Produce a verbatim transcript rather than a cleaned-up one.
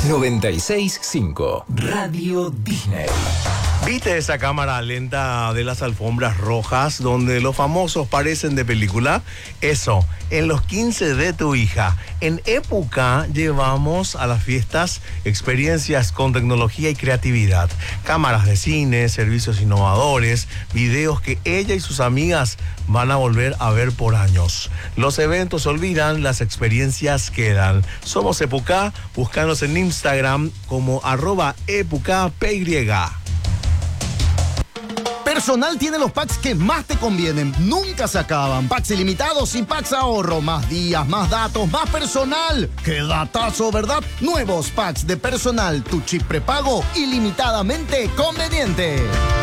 noventa y seis punto cinco Radio Disney. ¿Viste esa cámara lenta de las alfombras rojas donde los famosos parecen de película? Eso, en los quince de tu hija. En época llevamos a las fiestas experiencias con tecnología y creatividad. Cámaras de cine, servicios innovadores, videos que ella y sus amigas van a volver a ver por años. Los eventos se olvidan, las experiencias quedan. Somos Epuca, búscanos en Instagram como arroba epukapy. Personal tiene los packs que más te convienen. Nunca se acaban. Packs ilimitados y packs ahorro. Más días, más datos, más personal. ¡Qué datazo, verdad! Nuevos packs de Personal. Tu chip prepago ilimitadamente conveniente.